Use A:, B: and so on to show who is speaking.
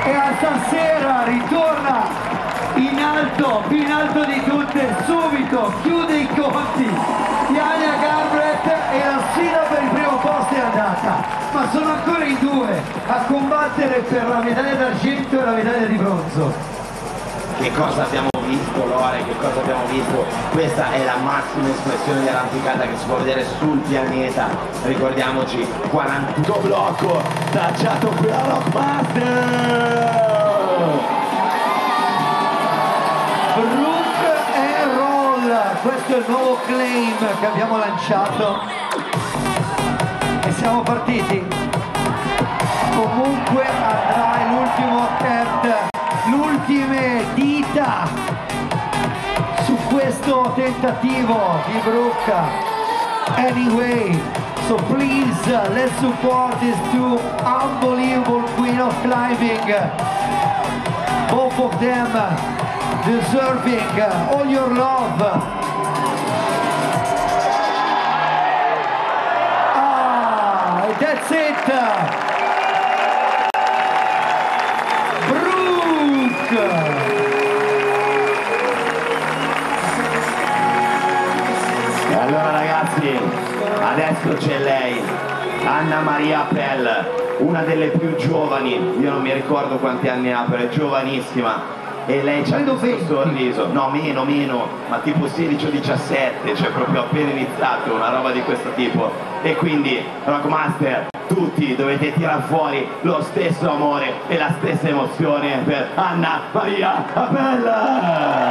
A: e stasera ritorna in alto, più in alto di tutte, subito, chiude i conti. Janja Garnbret e la sfida per il primo posto è andata, ma sono ancora in due a combattere per la medaglia d'argento e la medaglia di bronzo.
B: Che cosa abbiamo visto, Lore? Che cosa abbiamo visto? Questa è la massima espressione di arrampicata che si può vedere sul pianeta. Ricordiamoci, 41 blocco, tacciato qui a Rockmaster!
A: Rock and roll, questo è il nuovo claim che abbiamo lanciato e siamo partiti. Comunque andrà l'ultimo attempt, l'ultime dita su questo tentativo di Brooke. Anyway, so please let's support these two unbelievable queen of climbing. Both of them deserving all your love. That's it. Brooke.
B: E allora ragazzi, adesso c'è lei, Anna Maria Apel, una delle più giovani, io non mi ricordo quanti anni ha, però è giovanissima. E lei c'ha questo sorriso, no meno, ma tipo 16 o 17, cioè proprio appena iniziato, una roba di questo tipo. E quindi Rockmaster, tutti dovete tirare fuori lo stesso amore e la stessa emozione per Anna Maria Apel!